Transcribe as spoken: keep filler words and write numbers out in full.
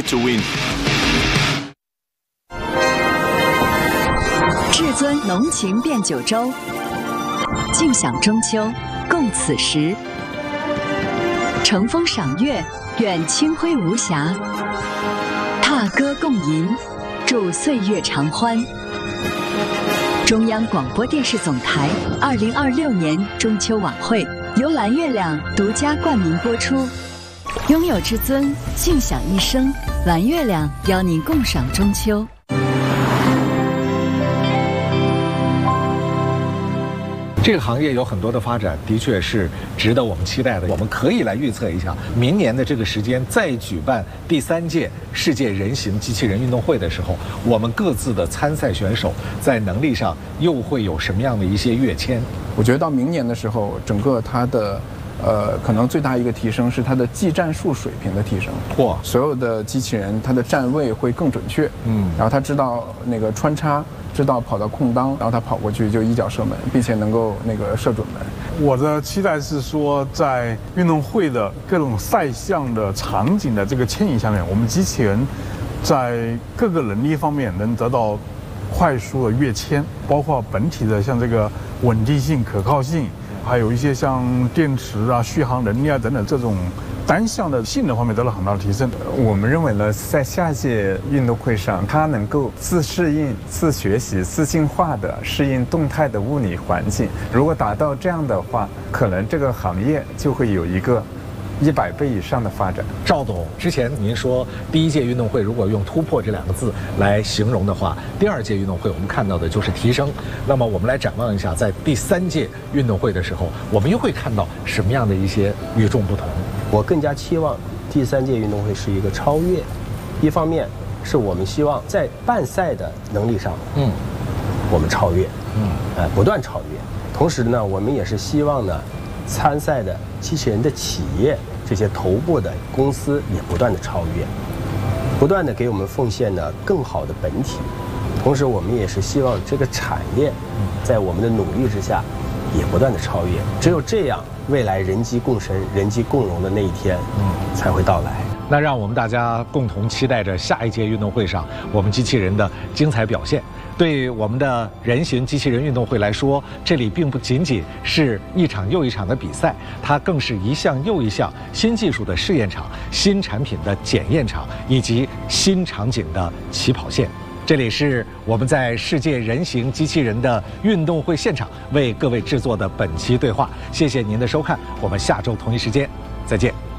to win. 至尊浓情变九州，尽享中秋，共此时。乘风赏月，愿清辉无瑕；踏歌共吟，祝岁月常欢。中央广播电视总台二零二六年中秋晚会由蓝月亮独家冠名播出。拥有至尊，尽享一生。蓝月亮邀您共赏中秋。 这个行业有很多的发展，的确是值得我们期待的。我们可以来预测一下，明年的这个时间再举办第三届世界人形机器人运动会的时候，我们各自的参赛选手在能力上又会有什么样的一些跃迁？ 我觉得到明年的时候，整个它的呃，可能最大一个提升是它的技战术水平的提升。 嚯！ 所有的机器人它的站位会更准确，嗯，然后它知道那个穿插。知道跑到空当，然后他跑过去就一脚射门，并且能够那个射准门。 我的期待是说，在运动会的各种赛项的场景的这个牵引下面，我们机器人在各个能力方面能得到快速的跃迁，包括本体的像这个稳定性、可靠性，还有一些像电池啊、续航能力啊等等这种单项的性能方面得了很大的提升。 我们认为呢，在下一届运动会上，它能够自适应、自学习、自进化的适应动态的物理环境。如果达到这样的话，可能这个行业就会有一个一百倍以上的发展。 赵总，之前您说第一届运动会如果用突破这两个字来形容的话，第二届运动会我们看到的就是提升。那么我们来展望一下，在第三届运动会的时候，我们又会看到什么样的一些与众不同？ 我更加期望第三届运动会是一个超越，一方面是我们希望在办赛的能力上，嗯，我们超越，嗯，呃，不断超越。同时呢，我们也是希望呢，参赛的机器人的企业这些头部的公司也不断的超越，不断的给我们奉献呢更好的本体。同时，我们也是希望这个产业在我们的努力之下，也不断的超越。只有这样，未来人机共生、人机共融的那一天，嗯，才会到来。 那让我们大家共同期待着下一届运动会上我们机器人的精彩表现。对我们的人形机器人运动会来说，这里并不仅仅是一场又一场的比赛，它更是一项又一项新技术的试验场、新产品的检验场以及新场景的起跑线。这里是我们在世界人形机器人的运动会现场为各位制作的本期对话，谢谢您的收看，我们下周同一时间再见。